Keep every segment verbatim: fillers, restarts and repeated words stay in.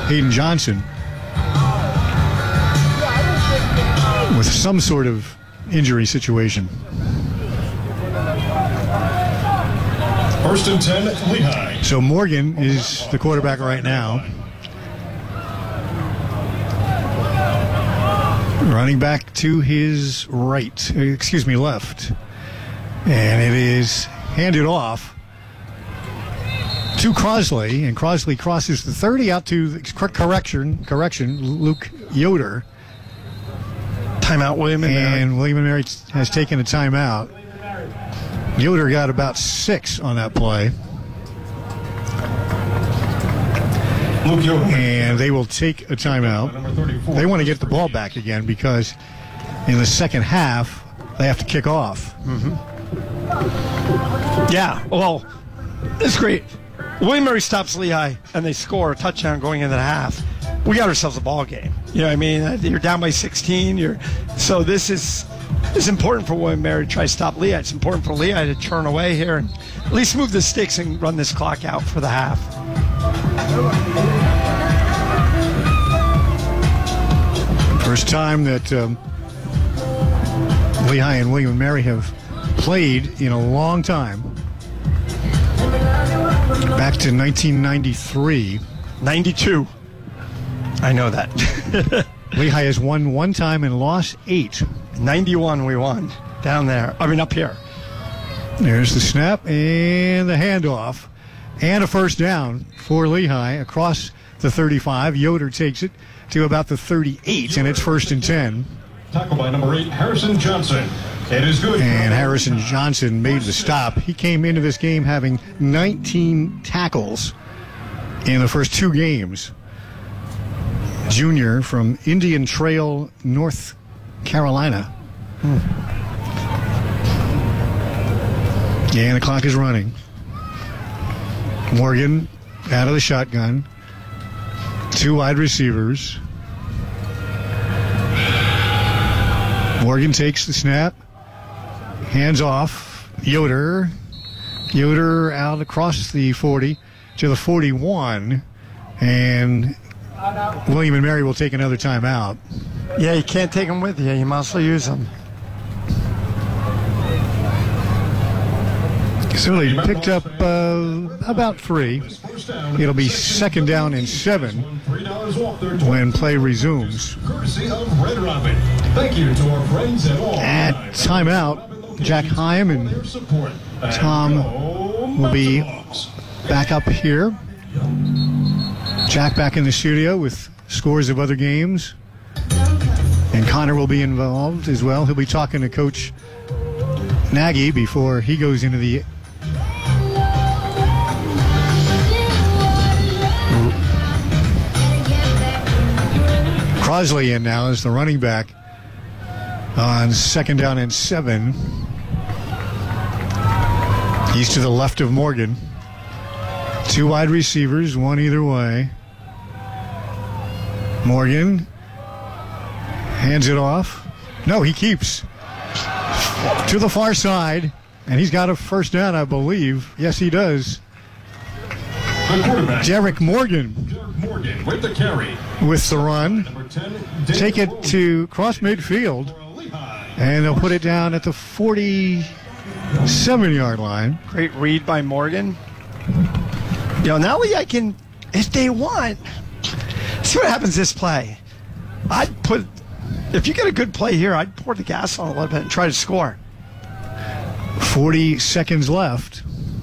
Hayden Johnson with some sort of injury situation. First and ten, Lehigh. So Morgan is the quarterback right now. Running back to his right, excuse me, left. And it is handed off to Crosley, and Crosley crosses the thirty out to, correction, correction, Luke Yoder. Timeout, William and Mary. And William and Mary has taken a timeout. Yoder got about six on that play. Luke Yoder. And they will take a timeout. They want to get the ball back again because in the second half, they have to kick off. Mm-hmm. Yeah, well, it's great. William Mary stops Lehigh, and they score a touchdown going into the half. We got ourselves a ball game. You know what I mean? You're down by sixteen. You're So this is it's important for William Mary to try to stop Lehigh. It's important for Lehigh to turn away here and at least move the sticks and run this clock out for the half. First time that um, Lehigh and William and Mary have played in a long time. Back to nineteen ninety-three. ninety-two. I know that. Lehigh has won one time and lost eight. ninety-one we won down there. I mean, up here. There's the snap and the handoff. And a first down for Lehigh across the thirty-five. Yoder takes it to about the thirty-eight, and it's first and ten. Tackle by number eight, Harrison Johnson. It is good. And Harrison Johnson made the stop. He came into this game having nineteen tackles in the first two games. Junior from Indian Trail, North Carolina. Hmm. And the clock is running. Morgan out of the shotgun. Two wide receivers. Morgan takes the snap. Hands off. Yoder. Yoder out across the forty to the forty-one. And William and Mary will take another timeout. Yeah, you can't take them with you. You must use them. So they picked up uh, about three. It'll be second down and seven when play resumes. Thank you to our friends at all. At timeout, Jack Hyam and Tom will be back up here. Jack back in the studio with scores of other games. And Connor will be involved as well. He'll be talking to Coach Nagy before he goes into the Crosley in now as the running back on second down and seven. He's to the left of Morgan. Two wide receivers, one either way. Morgan hands it off. No, he keeps to the far side, and he's got a first down, I believe. Yes, he does. Derek Morgan. Derek Morgan with the carry. With the run. ten, take it to cross midfield, and they'll put it down at the forty-seven-yard line. Great read by Morgan. You know, now I can, if they want, see what happens this play. I'd put, if you get a good play here, I'd pour the gas on a little bit and try to score. forty seconds left.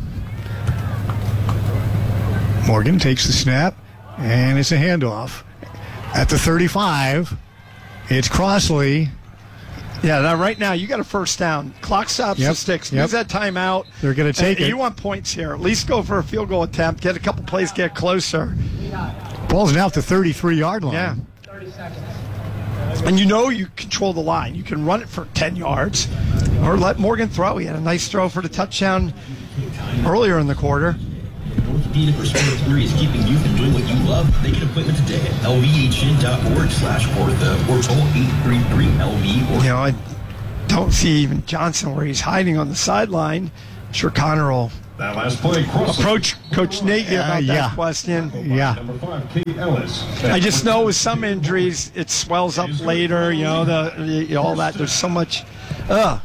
Morgan takes the snap, and it's a handoff. At the thirty-five, it's Crosley. Yeah, now right now you got a first down. Clock stops yep, the sticks. Yep. Use that timeout. They're going to take and it. You want points here. At least go for a field goal attempt. Get a couple plays, get closer. Ball's now at the thirty-three-yard line. Yeah. And you know you control the line. You can run it for ten yards or let Morgan throw. He had a nice throw for the touchdown earlier in the quarter. Orthopedic Restorative Theory is keeping you from doing what you love. Make an appointment today at lvhn.org slash ortho or toll eight three three L V. You know, I don't see even Johnson where he's hiding on the sideline. I'm sure Connor will That last play, Crossley. Approach Coach Nagy about Uh, that yeah. question. Yeah. Number five, Kate Ellis. I just know with some injuries, it swells up later, you know, the, the all that. There's so much. Ugh.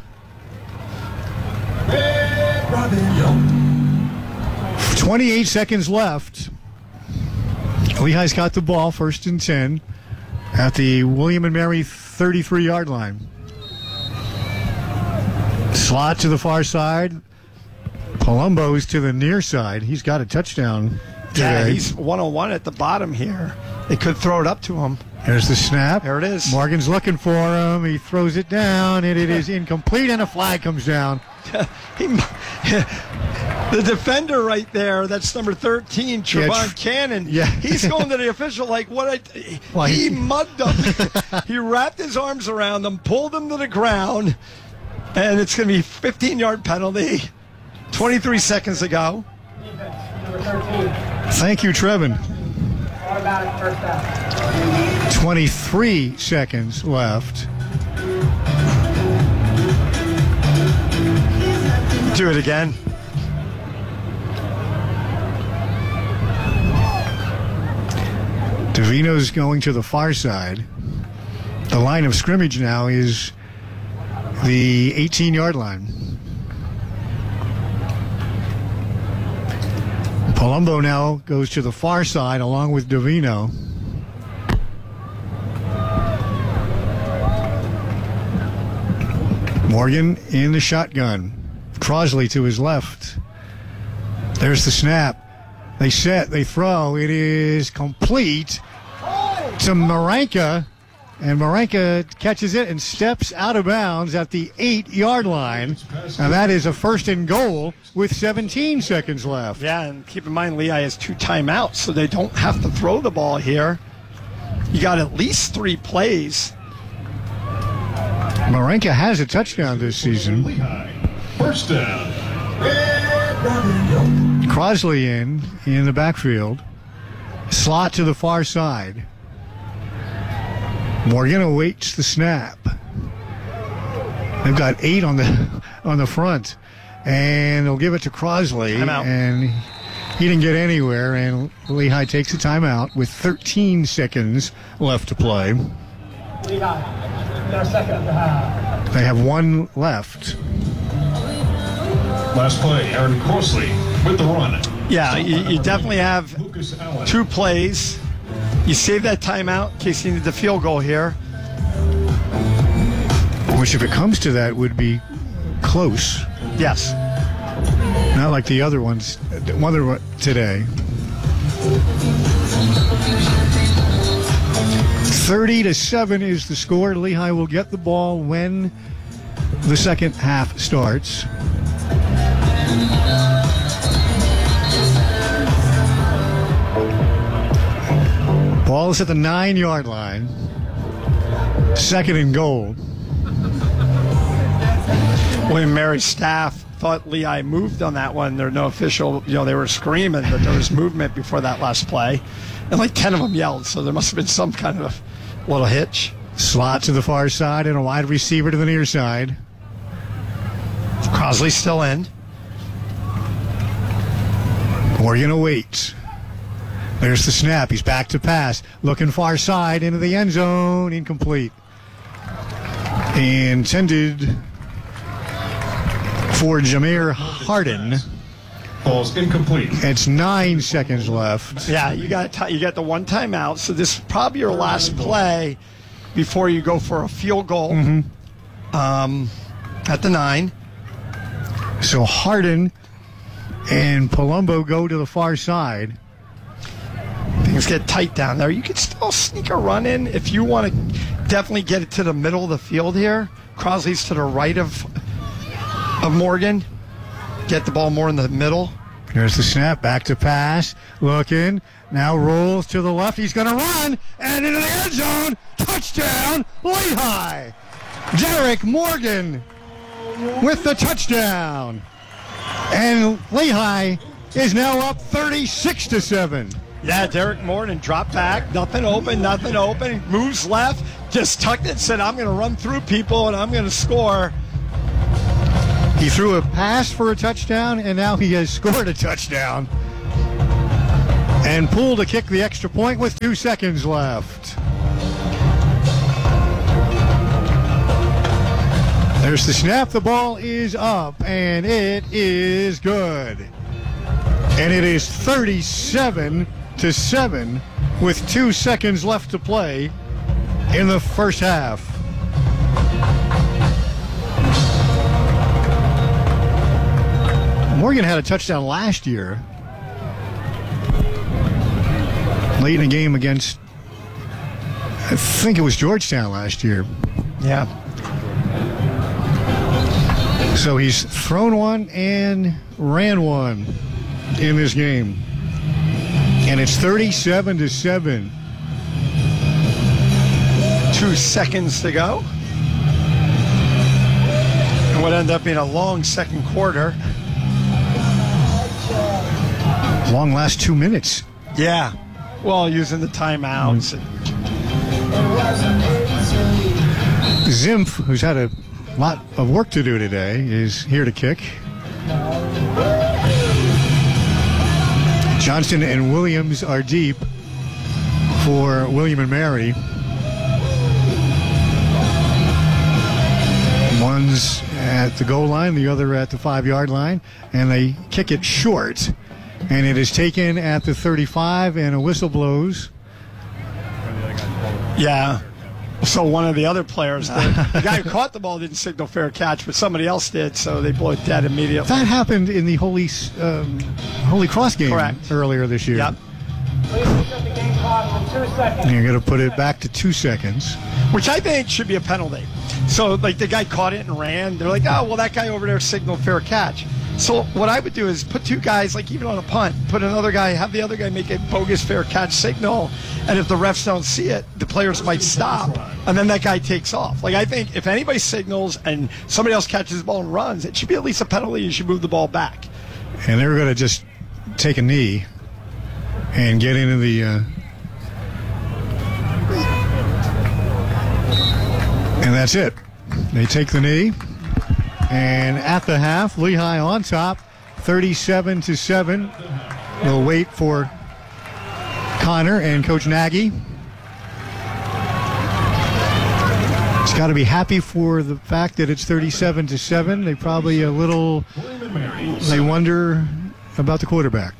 twenty-eight seconds left. Lehigh's got the ball, first and ten, at the William and Mary thirty-three yard line. Slot to the far side. Palumbo's to the near side. He's got a touchdown Yeah, today. he's one on one at the bottom here. They could throw it up to him. There's the snap. There it is. Morgan's looking for him. He throws it down, and it is incomplete, and a flag comes down. He, the defender right there, that's number thirteen, Trevon Yeah, tr- Cannon. yeah. He's going to the official like, what? I, Well, he, he- mugged him. He wrapped his arms around him, pulled him to the ground, and it's going to be a fifteen-yard penalty. twenty-three seconds to go. Number thirteen. Thank you, Trevin. Automatic first down. twenty-three seconds left. Do it again. Davino's going to the far side. The line of scrimmage now is the eighteen-yard line. Palumbo now goes to the far side along with Davino. Morgan in the shotgun. Crosley to his left. There's the snap. They set, they throw. It is complete to Maranka. And Maranka catches it and steps out of bounds at the eight-yard line. And that is a first and goal with seventeen seconds left. Yeah, and keep in mind, Lehigh has two timeouts, so they don't have to throw the ball here. You got at least three plays. Maranka has a touchdown this season. Lehigh. First down. Crosley in, in the backfield. Slot to the far side. Morgan awaits the snap. They've got eight on the on the front. And they'll give it to Crosley. Timeout. And he didn't get anywhere. And Lehigh takes a timeout with thirteen seconds left to play. Lehigh. Their second at the half. They have one left. Last play, Aaron Crossley with the run. Yeah, you, you definitely have Lucas Allen. two plays. You save that timeout in case you need the field goal here. Which, if it comes to that, would be close. Yes. Not like the other ones. One other one today. thirty to seven is the score. Lehigh will get the ball when the second half starts. Ball is at the nine-yard line. Second and goal. William Mary's staff thought Lehigh moved on that one. There's no official, you know, they were screaming that there was movement before that last play. And like ten of them yelled, so there must have been some kind of little hitch. Slot to the far side and a wide receiver to the near side. Crosley's still in. Morgan awaits. There's the snap. He's back to pass. Looking far side into the end zone. Incomplete. Intended for Jameer Harden. Ball's incomplete. It's nine seconds left. Yeah, you got ti you got the one timeout, so this is probably your last play before you go for a field goal. Um, at the nine. So Harden and Palumbo go to the far side. Things get tight down there. You can still sneak a run in if you want to definitely get it to the middle of the field here. Crosley's to the right of of Morgan. Get the ball more in the middle. There's the snap. Back to pass. Looking. Now rolls to the left. He's going to run. And into the end zone. Touchdown, Lehigh. Derek Morgan with the touchdown. And Lehigh is now up thirty-six to seven. Yeah, Derek Morgan dropped back. Nothing open, nothing open. Moves left. Just tucked it. Said, I'm going to run through people and I'm going to score. He threw a pass for a touchdown, and now he has scored a touchdown. And Poole to kick the extra point with two seconds left. There's the snap. The ball is up, and it is good. And it is thirty-seven to seven with two seconds left to play in the first half. Morgan had a touchdown last year, late in a game against, I think it was Georgetown last year. Yeah. So he's thrown one and ran one in this game. And it's thirty-seven to seven. Two seconds to go. And what ended up being a long second quarter. Long last two minutes. Yeah. Well, using the timeouts. Zimpf, who's had a lot of work to do today, is here to kick. Johnston and Williams are deep for William and Mary. One's at the goal line, the other at the five-yard line, and they kick it short. And it is taken at the thirty-five, and a whistle blows. Yeah. So one of the other players, the, the guy who caught the ball didn't signal fair catch, but somebody else did, so they blow it dead immediately. That happened in the Holy um, Holy Cross game Correct. earlier this year. Yep. Please reset the game clock for two seconds. And you're going to put it back to two seconds. Which I think should be a penalty. So, like, the guy caught it and ran. They're like, oh, well, that guy over there signaled fair catch. So what I would do is put two guys, like even on a punt, put another guy, have the other guy make a bogus fair catch signal, and if the refs don't see it, the players might stop, and then that guy takes off. Like, I think if anybody signals and somebody else catches the ball and runs, it should be at least a penalty. You should move the ball back. And they were going to just take a knee and get into the... Uh... And that's it. They take the knee. And at the half, Lehigh on top, thirty-seven to seven. They'll wait for Connor and Coach Nagy. He's got to be happy for the fact that it's thirty-seven to seven. They probably a little, they wonder about the quarterback.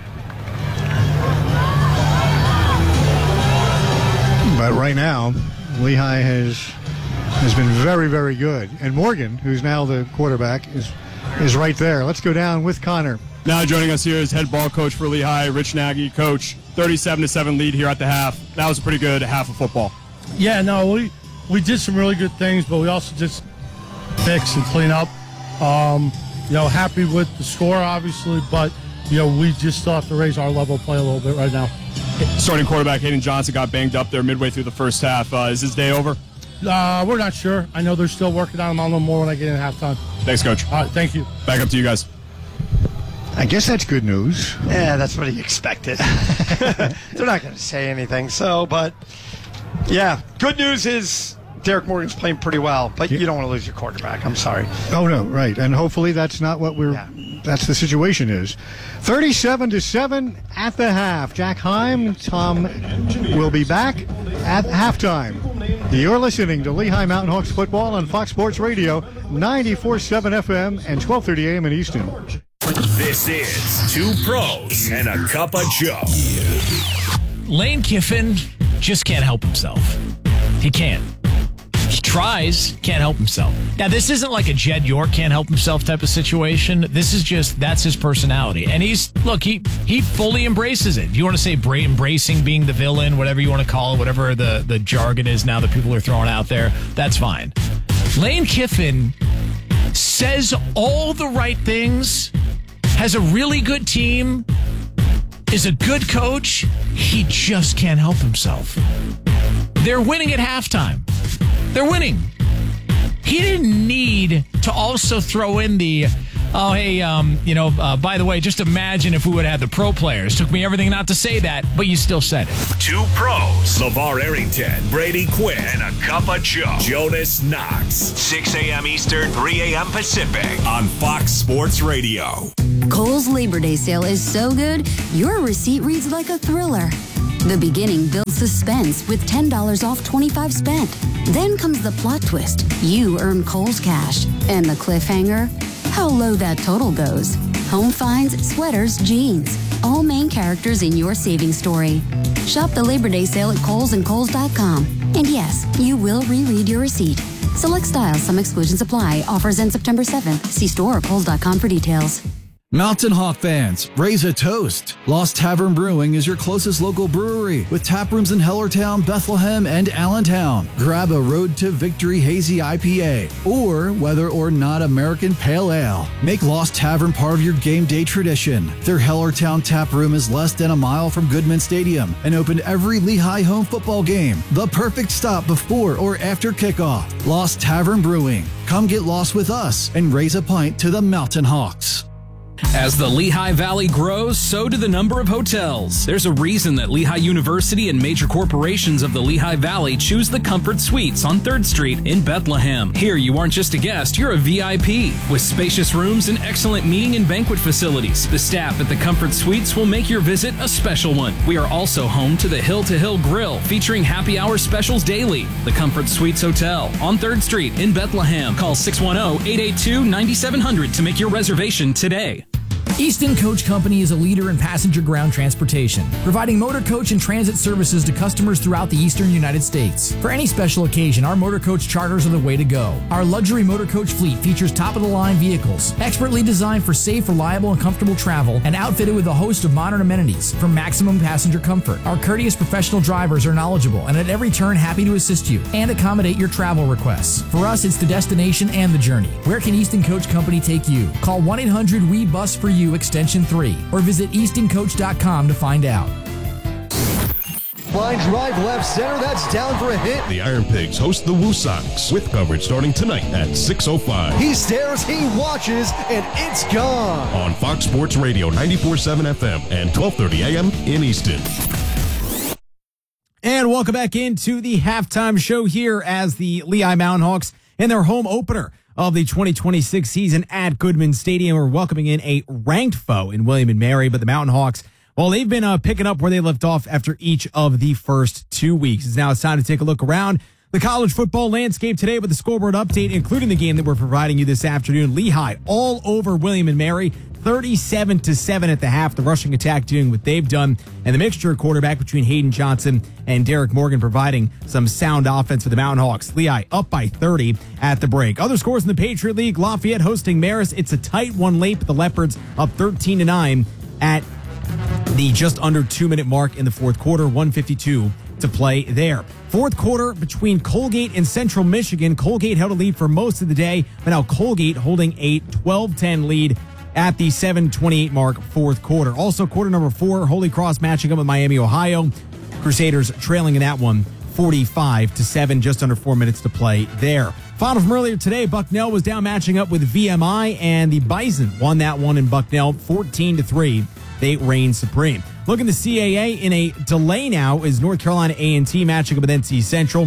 But right now, Lehigh has has been very, very good. And Morgan, who's now the quarterback, is is right there. Let's go down with Connor. Now joining us here is head ball coach for Lehigh, Rich Nagy. Coach, thirty-seven to seven lead here at the half. That was a pretty good half of football. Yeah, no, we we did some really good things, but we also just fix and clean up. Um, you know, happy with the score, obviously, but, you know, we just still have to raise our level of play a little bit right now. Starting quarterback Hayden Johnson got banged up there midway through the first half. Uh, is his day over? Uh, we're not sure. I know they're still working on him. I'll know more when I get in halftime. Thanks, Coach. All right, thank you. Back up to you guys. I guess that's good news. Yeah, that's what he expected. They're not going to say anything. So, but, yeah, good news is Derek Morgan's playing pretty well, but you don't want to lose your quarterback. I'm sorry. Oh, no, right. And hopefully that's not what we're, yeah. that's the situation is. thirty-seven to seven at the half. Jack Heim, Tom will be back at halftime. You're listening to Lehigh Mountain Hawks football on Fox Sports Radio, ninety-four point seven F M and twelve thirty A M in Easton. This is Two Pros and a Cup of Joe. Lane Kiffin just can't help himself. He can't. He tries, can't help himself. Now, this isn't like a Jed York can't help himself type of situation. This is just, that's his personality. And he's, look, he he fully embraces it. If you want to say bra- embracing being the villain, whatever you want to call it, whatever the, the jargon is now that people are throwing out there, that's fine. Lane Kiffin says all the right things, has a really good team, is a good coach. He just can't help himself. They're winning at halftime. They're winning. He didn't need to also throw in the, Oh, hey, um, you know, uh, by the way, just imagine if we would have had the pro players. Took me everything not to say that, but you still said it. Two pros, LeVar Arrington, Brady Quinn, and a cup of Joe, Jonas Knox. six a.m. Eastern, three a.m. Pacific on Fox Sports Radio. Kohl's Labor Day sale is so good, your receipt reads like a thriller. The beginning builds suspense with ten dollars off twenty-five spent. Then comes the plot twist. You earn Kohl's cash. And the cliffhanger? How low that total goes. Home finds, sweaters, jeans. All main characters in your savings story. Shop the Labor Day sale at Kohl's and Kohl's dot com. And yes, you will reread your receipt. Select styles, some exclusions apply. Offers end September seventh. See store or Kohl's dot com for details. Mountain Hawk fans, raise a toast. Lost Tavern Brewing is your closest local brewery with tap rooms in Hellertown, Bethlehem, and Allentown. Grab a Road to Victory Hazy I P A or whether or not American Pale Ale. Make Lost Tavern part of your game day tradition. Their Hellertown tap room is less than a mile from Goodman Stadium and open every Lehigh home football game. The perfect stop before or after kickoff. Lost Tavern Brewing. Come get lost with us and raise a pint to the Mountain Hawks. As the Lehigh Valley grows, so do the number of hotels. There's a reason that Lehigh University and major corporations of the Lehigh Valley choose the Comfort Suites on third Street in Bethlehem. Here, you aren't just a guest, you're a V I P. With spacious rooms and excellent meeting and banquet facilities, the staff at the Comfort Suites will make your visit a special one. We are also home to the Hill to Hill Grill, featuring happy hour specials daily. The Comfort Suites Hotel on third Street in Bethlehem. Call six one zero, eight eight two, nine seven zero zero to make your reservation today. Easton Coach Company is a leader in passenger ground transportation, providing motor coach and transit services to customers throughout the eastern United States. For any special occasion, our motor coach charters are the way to go. Our luxury motor coach fleet features top-of-the-line vehicles, expertly designed for safe, reliable, and comfortable travel, and outfitted with a host of modern amenities for maximum passenger comfort. Our courteous professional drivers are knowledgeable and at every turn happy to assist you and accommodate your travel requests. For us, it's the destination and the journey. Where can Easton Coach Company take you? Call one eight hundred W E bus for you extension three or visit easton coach dot com to find out. Line drive left center, that's down for a hit. The Iron Pigs host the Woo Sox with coverage starting tonight at six oh five. He stares, he watches, and it's gone. On Fox Sports Radio ninety-four point seven F M and twelve thirty A M in Easton. And welcome back into the halftime show here as the Lehigh Mountain Hawks in their home opener of the twenty twenty-six season at Goodman Stadium are welcoming in a ranked foe in William and Mary, but the Mountain Hawks, well, they've been uh, picking up where they left off after each of the first two weeks. It's now it's time to take a look around the college football landscape today with the scoreboard update, including the game that we're providing you this afternoon. Lehigh all over William and Mary, thirty-seven to seven at the half. The rushing attack doing what they've done, and the mixture of quarterback between Hayden Johnson and Derek Morgan providing some sound offense for the Mountain Hawks. Lehigh up by thirty at the break. Other scores in the Patriot League: Lafayette hosting Marist. It's a tight one late, but the Leopards up thirteen to nine at the just under two minute mark in the fourth quarter. one fifty-two to play there. Fourth quarter between Colgate and Central Michigan. Colgate held a lead for most of the day, but now Colgate holding a twelve ten lead at the seven twenty-eight mark, fourth quarter. Also, quarter number four, Holy Cross matching up with Miami, Ohio. Crusaders trailing in that one, forty-five to seven, just under four minutes to play there. Final from earlier today, Bucknell was down matching up with V M I, and the Bison won that one in Bucknell, fourteen to three. They reign supreme. Looking at the C A A in a delay now is North Carolina A and T matching up with N C Central.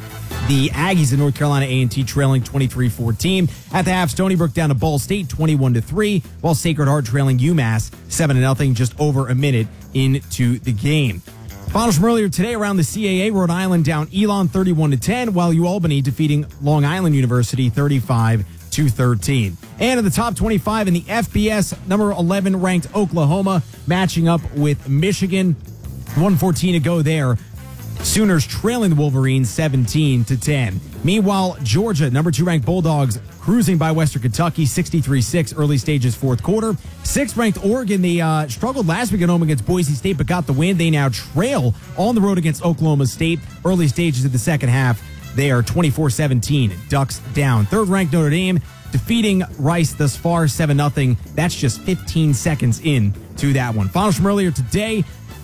The Aggies of North Carolina A and T trailing twenty-three fourteen. At the half, Stony Brook down to Ball State twenty-one to three, while Sacred Heart trailing UMass seven to nothing, just over a minute into the game. Finals from earlier today around the C A A, Rhode Island down Elon thirty-one to ten, while UAlbany defeating Long Island University thirty-five to thirteen. And in the top twenty-five in the F B S, number eleven ranked Oklahoma matching up with Michigan. one fourteen to go there. Sooners trailing the Wolverines seventeen to ten. Meanwhile, Georgia, number two ranked Bulldogs, cruising by Western Kentucky sixty-three six, early stages fourth quarter. Sixth ranked Oregon, they uh, struggled last week at home against Boise State, but got the win. They now trail on the road against Oklahoma State. Early stages of the second half, they are twenty-four seventeen, Ducks down. Third ranked Notre Dame defeating Rice thus far seven nothing. That's just fifteen seconds in to that one. Finals from earlier today.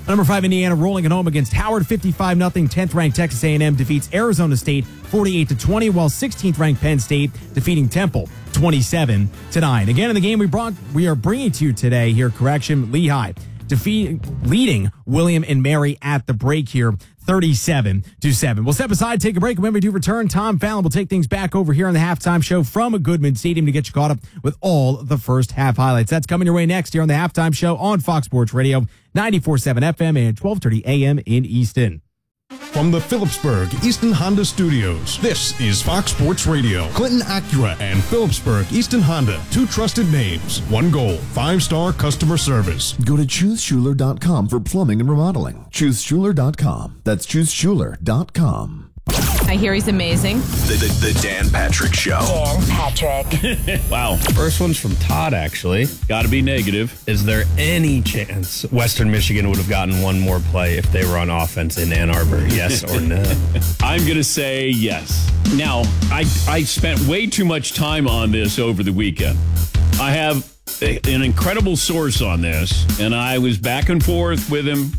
Number five, Indiana rolling at home against Howard, fifty-five nothing. tenth-ranked Texas A and M defeats Arizona State forty-eight to twenty, while sixteenth-ranked Penn State defeating Temple twenty-seven to nine. Again, in the game we brought, we are bringing to you today here, correction, Lehigh defeat leading William and Mary at the break here, thirty-seven to seven. We'll step aside, take a break, and when we do return, Tom Fallon will take things back over here on the halftime show from Goodman Stadium to get you caught up with all the first half highlights. That's coming your way next here on the halftime show on Fox Sports Radio, ninety-four point seven F M and twelve thirty A M in Easton. From the Phillipsburg Easton Honda Studios, this is Fox Sports Radio. Clinton Acura and Phillipsburg Easton Honda, two trusted names, one goal, five-star customer service. Go to choose schuler dot com for plumbing and remodeling. choose schuler dot com. That's choose schuler dot com. I hear he's amazing. The, the, the Dan Patrick Show. Dan Patrick. Wow. First one's from Todd, actually. Got to be negative. Is there any chance Western Michigan would have gotten one more play if they were on offense in Ann Arbor? Yes or no? I'm going to say yes. Now, I, I spent way too much time on this over the weekend. I have a, an incredible source on this, and I was back and forth with him,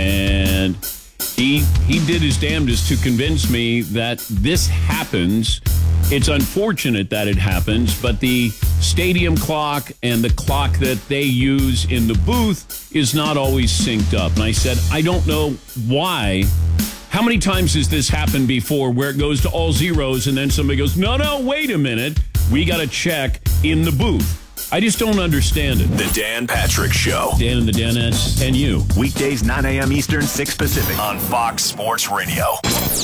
and He he did his damnedest to convince me that this happens. It's unfortunate that it happens, but the stadium clock and the clock that they use in the booth is not always synced up. And I said, I don't know why. How many times has this happened before where it goes to all zeros and then somebody goes, no, no, wait a minute. We got to check in the booth. I just don't understand it. The Dan Patrick Show. Dan and the Danettes and you. Weekdays, nine a.m. Eastern, six Pacific. On Fox Sports Radio.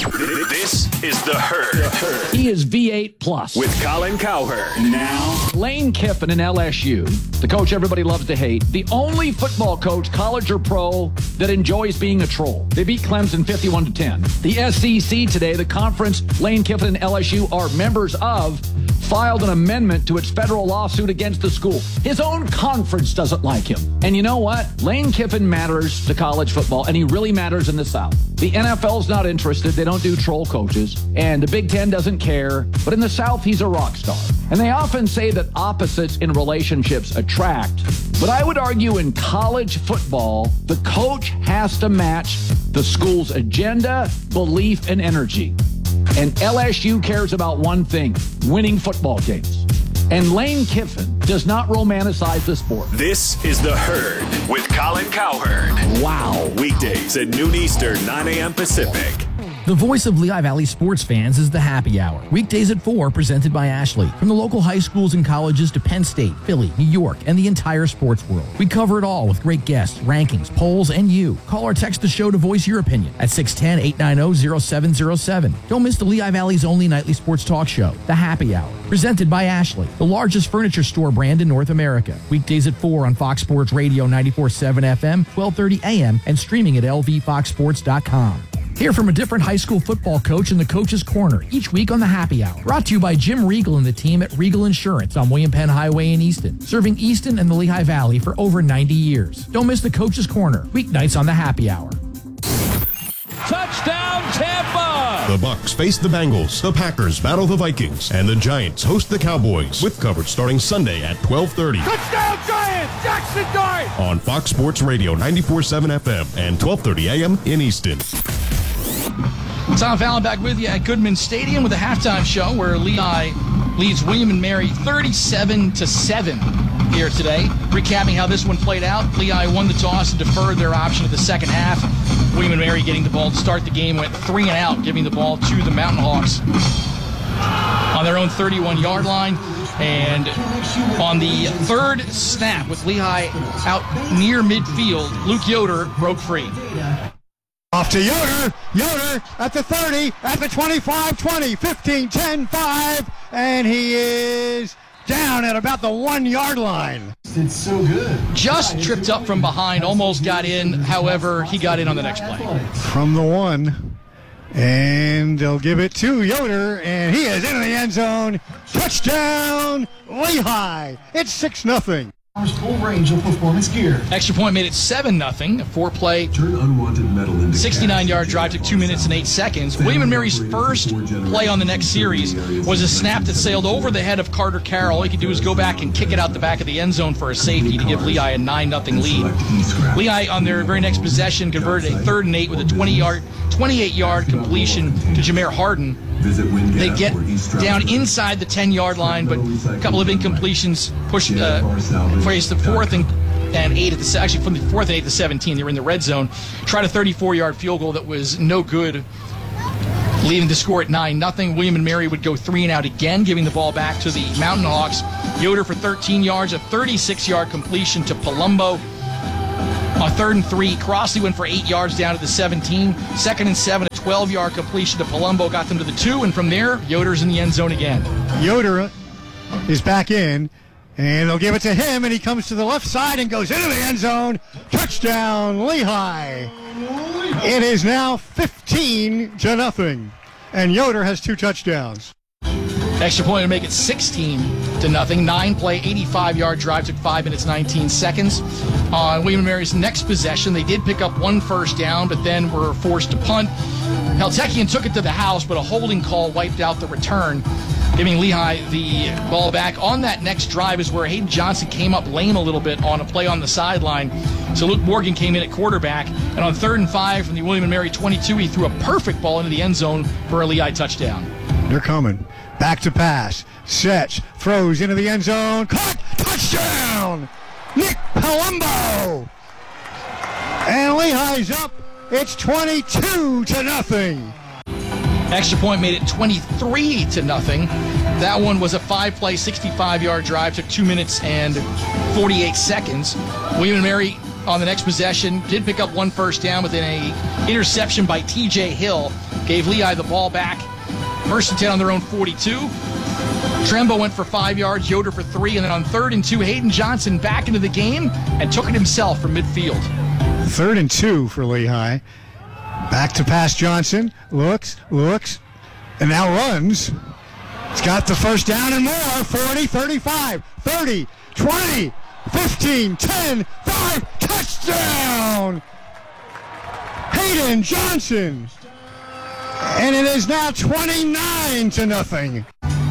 This is The Herd. The Herd. He is V eight plus. With Colin Cowherd. Now, Lane Kiffin in L S U, the coach everybody loves to hate, the only football coach, college or pro, that enjoys being a troll. They beat Clemson fifty-one to ten. The S E C today, the conference Lane Kiffin and L S U are members of, filed an amendment to its federal lawsuit against the school. His own conference doesn't like him. And you know what? Lane Kiffin matters to college football, and he really matters in the South. The N F L's not interested. They don't do troll coaches. And the Big Ten doesn't care. But in the South, he's a rock star. And they often say that opposites in relationships attract. But I would argue in college football, the coach has to match the school's agenda, belief, and energy. And L S U cares about one thing, winning football games. And Lane Kiffin does not romanticize the sport. This is The Herd with Colin Cowherd. Wow. Weekdays at noon Eastern, nine a.m. Pacific. The voice of Lehigh Valley sports fans is the Happy Hour. Weekdays at four, presented by Ashley. From the local high schools and colleges to Penn State, Philly, New York, and the entire sports world. We cover it all with great guests, rankings, polls, and you. Call or text the show to voice your opinion at six one zero, eight nine zero, zero seven zero seven. Don't miss the Lehigh Valley's only nightly sports talk show, The Happy Hour. Presented by Ashley, the largest furniture store brand in North America. Weekdays at four on Fox Sports Radio, ninety-four point seven F M, twelve thirty A M, and streaming at L V fox sports dot com. Hear from a different high school football coach in the Coach's Corner each week on the Happy Hour. Brought to you by Jim Regal and the team at Regal Insurance on William Penn Highway in Easton. Serving Easton and the Lehigh Valley for over ninety years. Don't miss the Coach's Corner, weeknights on the Happy Hour. Touchdown, Tampa! The Bucs face the Bengals, the Packers battle the Vikings, and the Giants host the Cowboys, with coverage starting Sunday at twelve thirty. Touchdown, Giants! Jackson Dart! On Fox Sports Radio, ninety-four point seven F M and twelve thirty A M in Easton. Tom Fallon back with you at Goodman Stadium with a halftime show where Lehigh leads William and Mary thirty-seven to seven here today. Recapping how this one played out, Lehigh won the toss and deferred their option of the second half. William and Mary getting the ball to start the game went three and out, giving the ball to the Mountain Hawks on their own thirty-one-yard line. And on the third snap with Lehigh out near midfield, Luke Yoder broke free. Off to Yoder. Yoder at the thirty, at the twenty-five, twenty, fifteen, ten, five, and he is down at about the one-yard line. It's so good. Just tripped up from behind, almost got in. However, he got in on the next play. From the one, and they'll give it to Yoder, and he is into the end zone. Touchdown, Lehigh. It's six nothing. Full range of performance gear. Extra point made it seven nothing. A four-play, turn unwanted metal into sixty-nine-yard drive took two minutes and eight seconds. William and Mary's first play on the next series was a snap that sailed over the head of Carter Carroll. All he could do was go back and kick it out the back of the end zone for a safety to give Lehigh a nine nothing lead. Lehigh, on their very next possession, converted a third and eight with a twenty-yard, twenty-eight-yard completion to Jameer Harden. They get down inside the ten-yard line, but a couple of incompletions pushed uh, for the fourth and, and eight at the actually from the fourth and eight to seventeen. They were in the red zone. Tried a thirty-four-yard field goal that was no good, leaving the score at nine nothing. William and Mary would go three and out again, giving the ball back to the Mountain Hawks. Yoder for thirteen yards, a thirty-six-yard completion to Palumbo. On third and three, Crossley went for eight yards down to the seventeen. Second and seven, a twelve-yard completion to Palumbo got them to the two, and from there, Yoder's in the end zone again. Yoder is back in, and they'll give it to him, and he comes to the left side and goes into the end zone. Touchdown, Lehigh. It is now fifteen to nothing, and Yoder has two touchdowns. Extra point to make it sixteen to nothing. Nine-play, eighty-five-yard drive took five minutes, nineteen seconds. On William and Mary's next possession, they did pick up one first down, but then were forced to punt. Heltekian took it to the house, but a holding call wiped out the return, giving Lehigh the ball back. On that next drive is where Hayden Johnson came up lame a little bit on a play on the sideline. So Luke Morgan came in at quarterback, and on third and five from the William and Mary twenty-two, he threw a perfect ball into the end zone for a Lehigh touchdown. They're coming. Back to pass. Sets. Throws into the end zone. Caught. Touchdown! Nick Palumbo! And Lehigh's up. It's twenty-two to nothing. Extra point made it twenty-three to nothing. That one was a five-play, sixty-five-yard drive. Took two minutes and forty-eight seconds. William and Mary on the next possession did pick up one first down within a interception by T J Hill. Gave Lehigh the ball back. First and ten on their own forty-two. Trembo went for five yards, Yoder for three, and then on third and two, Hayden Johnson back into the game and took it himself from midfield. Third and two for Lehigh. Back to pass Johnson. Looks, looks, and now runs. It's got the first down and more. forty, thirty-five, thirty, twenty, fifteen, ten, five, touchdown! Hayden Johnson! And it is now twenty-nine to nothing.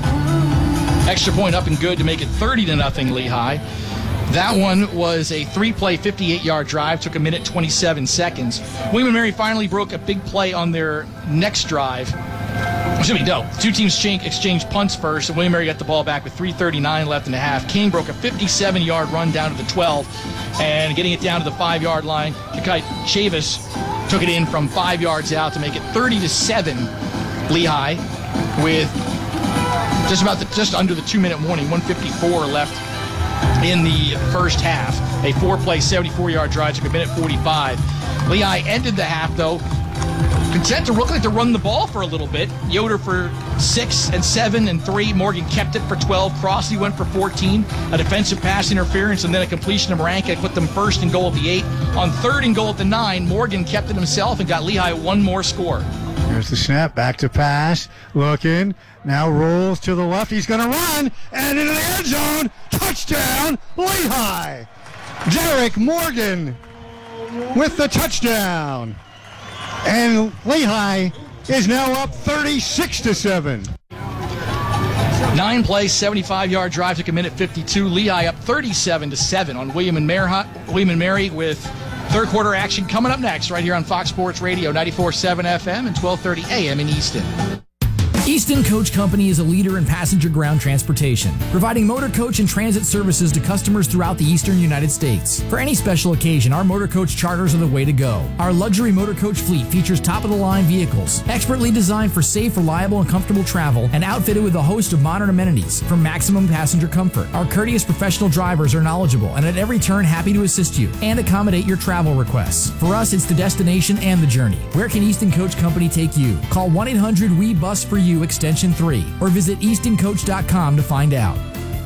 Extra point up and good to make it thirty to nothing Lehigh. That one was a three-play, fifty-eight-yard drive. Took a minute, twenty-seven seconds. William and Mary finally broke a big play on their next drive. Excuse me, no. Two teams exchanged punts first, and William and Mary got the ball back with three thirty-nine left in the half. King broke a fifty-seven-yard run down to the twelve, and getting it down to the five-yard line, Kakai Chavis took it in from five yards out to make it thirty to seven Lehigh with just about the, just under the two-minute warning, one fifty-four left in the first half. A four-play, seventy-four-yard drive took a minute forty-five. Lehigh ended the half, though, content to look like to run the ball for a little bit. Yoder for six and seven and three. Morgan kept it for twelve. Crossley went for fourteen. A defensive pass interference and then a completion of Maranka put them first and goal at the eight. On third and goal at the nine, Morgan kept it himself and got Lehigh one more score. There's the snap. Back to pass. Looking. Now rolls to the left. He's going to run. And into the end zone. Touchdown, Lehigh. Derek Morgan with the touchdown. And Lehigh is now up thirty-six to seven. Nine plays, seventy-five-yard drive took a minute fifty-two. Lehigh up thirty-seven to seven on William and Mary, William and Mary with third quarter action coming up next right here on Fox Sports Radio, ninety-four point seven F M and twelve thirty A M in Easton. Easton Coach Company is a leader in passenger ground transportation, providing motor coach and transit services to customers throughout the eastern United States. For any special occasion, our motor coach charters are the way to go. Our luxury motor coach fleet features top-of-the-line vehicles, expertly designed for safe, reliable, and comfortable travel, and outfitted with a host of modern amenities for maximum passenger comfort. Our courteous professional drivers are knowledgeable and at every turn happy to assist you and accommodate your travel requests. For us, it's the destination and the journey. Where can Easton Coach Company take you? Call one eight hundred W E bus for you extension three or visit easton coach dot com to find out.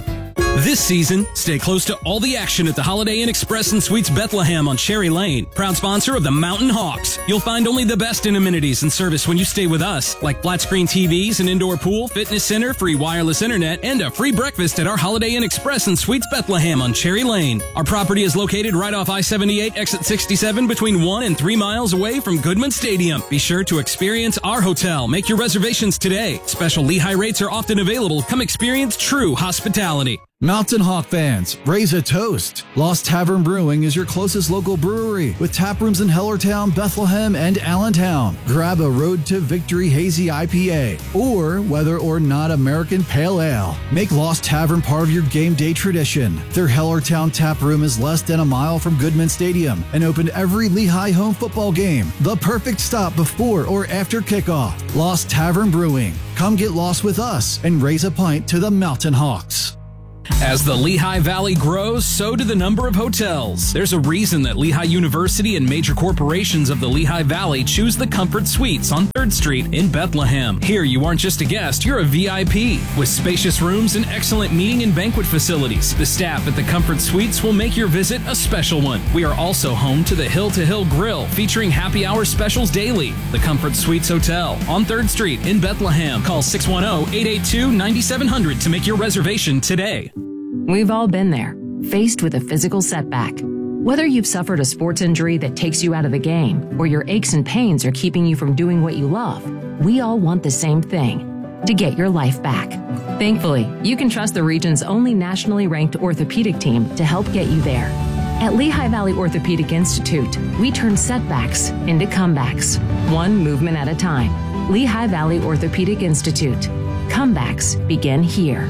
This season, stay close to all the action at the Holiday Inn Express and Suites Bethlehem on Cherry Lane, proud sponsor of the Mountain Hawks. You'll find only the best in amenities and service when you stay with us, like flat screen T Vs, an indoor pool, fitness center, free wireless internet, and a free breakfast at our Holiday Inn Express and Suites Bethlehem on Cherry Lane. Our property is located right off I seventy-eight, exit sixty-seven, between one and three miles away from Goodman Stadium. Be sure to experience our hotel. Make your reservations today. Special Lehigh rates are often available. Come experience true hospitality. Mountain Hawk fans, raise a toast. Lost Tavern Brewing is your closest local brewery with tap rooms in Hellertown, Bethlehem, and Allentown. Grab a Road to Victory Hazy I P A or whether or not American Pale Ale. Make Lost Tavern part of your game day tradition. Their Hellertown tap room is less than a mile from Goodman Stadium and open every Lehigh home football game. The perfect stop before or after kickoff. Lost Tavern Brewing. Come get lost with us and raise a pint to the Mountain Hawks. As the Lehigh Valley grows, so do the number of hotels. There's a reason that Lehigh University and major corporations of the Lehigh Valley choose the Comfort Suites on third Street in Bethlehem. Here, you aren't just a guest, you're a V I P. With spacious rooms and excellent meeting and banquet facilities, the staff at the Comfort Suites will make your visit a special one. We are also home to the Hill to Hill Grill, featuring happy hour specials daily. The Comfort Suites Hotel on third Street in Bethlehem. Call six one zero, eight eight two, nine seven zero zero to make your reservation today. We've all been there, faced with a physical setback. Whether you've suffered a sports injury that takes you out of the game, or your aches and pains are keeping you from doing what you love, we all want the same thing, to get your life back. Thankfully, you can trust the region's only nationally ranked orthopedic team to help get you there. At Lehigh Valley Orthopedic Institute, we turn setbacks into comebacks, one movement at a time. Lehigh Valley Orthopedic Institute. Comebacks begin here.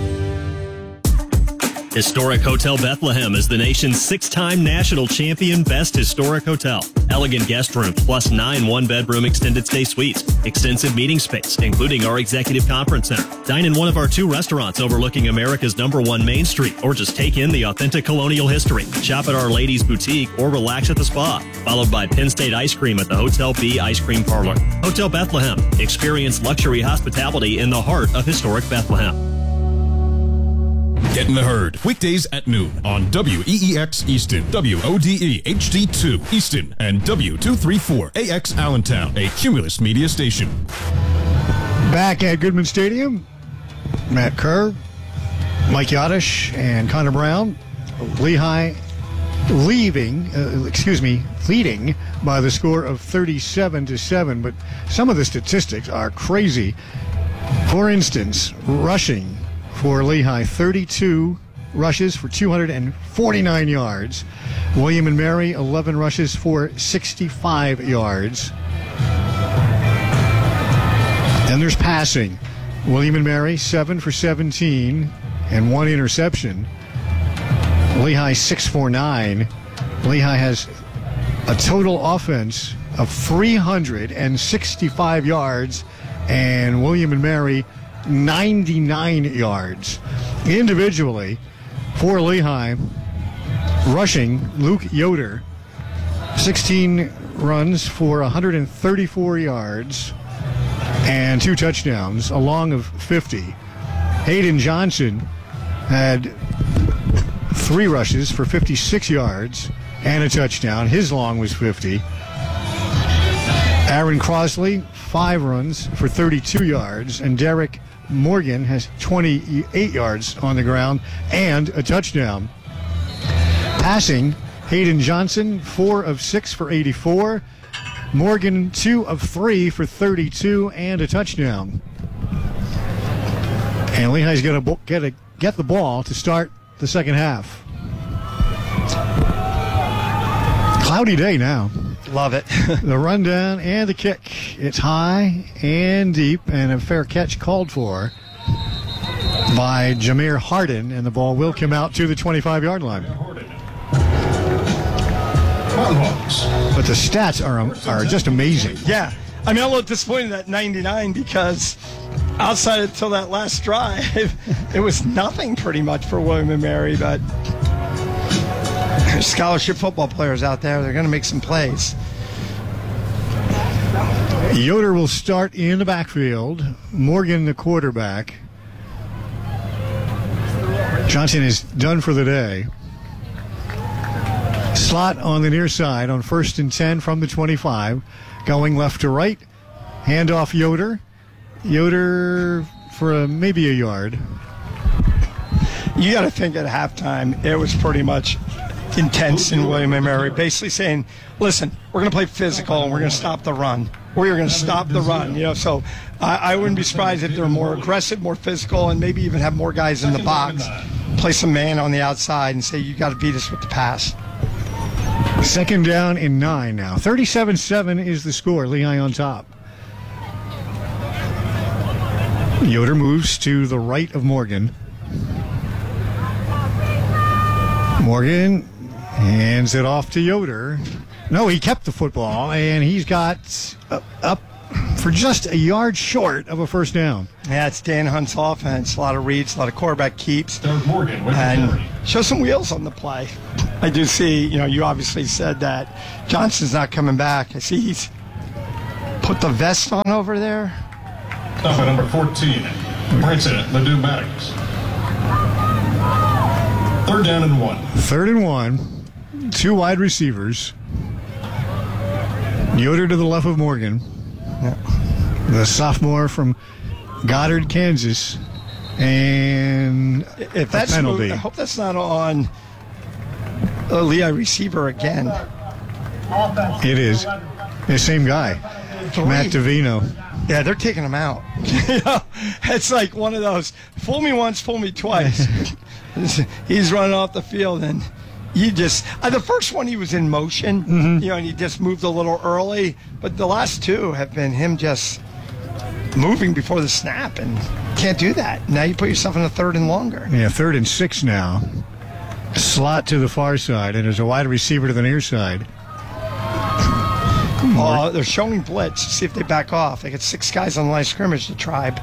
Historic Hotel Bethlehem is the nation's six-time national champion Best Historic Hotel. Elegant guest rooms plus nine one-bedroom extended stay suites. Extensive meeting space, including our executive conference center. Dine in one of our two restaurants overlooking America's number one Main Street, or just take in the authentic colonial history. Shop at our ladies' boutique or relax at the spa. Followed by Penn State ice cream at the Hotel B Ice Cream Parlor. Hotel Bethlehem. Experience luxury hospitality in the heart of historic Bethlehem. Get in the herd. Weekdays at noon on W E E X Easton, W O D E H D two Easton, and W two thirty-four A X Allentown, a Cumulus media station. Back at Goodman Stadium, Matt Kerr, Mike Yadish, and Connor Brown. Lehigh leaving, uh, excuse me, leading by the score of thirty-seven to seven, but some of the statistics are crazy. For instance, rushing for Lehigh, thirty-two rushes for two hundred forty-nine yards. William and Mary, eleven rushes for sixty-five yards. Then there's passing. William and Mary, seven for seventeen and one interception. Lehigh, six for nine. Lehigh has a total offense of three hundred sixty-five yards, and William and Mary, ninety-nine yards. Individually, for Lehigh, rushing, Luke Yoder, sixteen runs for one hundred thirty-four yards and two touchdowns, a long of fifty. Hayden Johnson had three rushes for fifty-six yards and a touchdown. His long was fifty. Aaron Crosley, five runs for thirty-two yards, and Derek Morgan has twenty-eight yards on the ground and a touchdown. Passing, Hayden Johnson, four of six for eighty-four. Morgan, two of three for thirty-two and a touchdown. And Lehigh's going to get a, get the ball to start the second half. Cloudy day now. Love it. The rundown and the kick. It's high and deep, and a fair catch called for by Jameer Harden, and the ball will come out to the twenty-five-yard line. But the stats are are just amazing. Yeah. I mean, I'm a little disappointed at ninety-nine because outside until that last drive, it was nothing pretty much for William and Mary, but there's scholarship football players out there. They're going to make some plays. Yoder will start in the backfield. Morgan, the quarterback. Johnson is done for the day. Slot on the near side on first and ten from the twenty-five. Going left to right. Handoff Yoder. Yoder for a, maybe a yard. You got to think at halftime it was pretty much intense in William and Mary, basically saying, listen, we're going to play physical and we're going to stop the run. We're going to stop the run. You know, so I, I wouldn't be surprised if they're more aggressive, more physical, and maybe even have more guys in the box. Play some man on the outside and say, you got to beat us with the pass. Second down and nine now. thirty-seven seven is the score. Lehigh on top. Yoder moves to the right of Morgan. Morgan hands it off to Yoder. No, he kept the football, and he's got up for just a yard short of a first down. Yeah, it's Dan Hunt's offense. A lot of reads, a lot of quarterback keeps. Morgan with and show some wheels on the play. I do see, you know, you obviously said that Johnson's not coming back. I see he's put the vest on over there. Up at number fourteen, Branson Ledoux Maddox. Third down and one. Third and one. Two wide receivers. Yoder to the left of Morgan. Yeah. The sophomore from Goddard, Kansas. And if that's a penalty. I hope that's not on a Lehigh receiver again. It is. The same guy. Three. Matt Davino. Yeah, they're taking him out. You know, it's like one of those, fool me once, fool me twice. He's running off the field, and you just, uh, the first one he was in motion, mm-hmm. you know, and he just moved a little early, but the last two have been him just moving before the snap, and can't do that. Now you put yourself in a third and longer. Yeah, third and six now. Slot to the far side, and there's a wide receiver to the near side. Oh, they're showing blitz. See if they back off. They got six guys on the line of scrimmage, the tribe.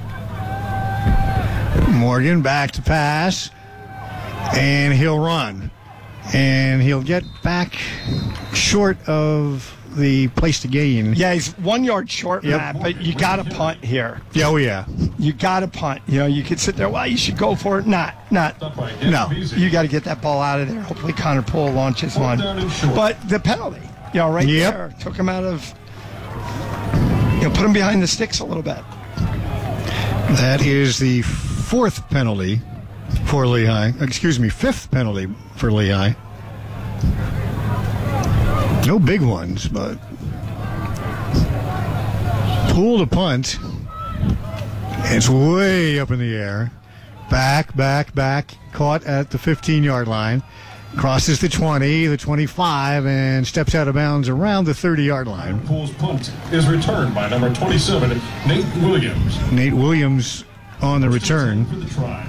Morgan back to pass, and he'll run. And he'll get back short of the place to gain. Yeah, he's one yard short, yep. Matt, but you got to punt here. Yeah, oh, yeah. You got to punt. You know, you could sit there, well, you should go for it. Not, not. No. You got to get that ball out of there. Hopefully Connor Poole launches one. But the penalty. You know, right yep. there, took him out of, you know, put him behind the sticks a little bit. That is the fourth penalty for Lehigh. Excuse me, fifth penalty for Lehigh. No big ones, but Poole to punt. It's way up in the air. Back, back, back. Caught at the fifteen-yard line. Crosses the twenty, the twenty-five, and steps out of bounds around the thirty-yard line. Poole's punt is returned by number twenty-seven, Nate Williams. Nate Williams on the return. For the tribe.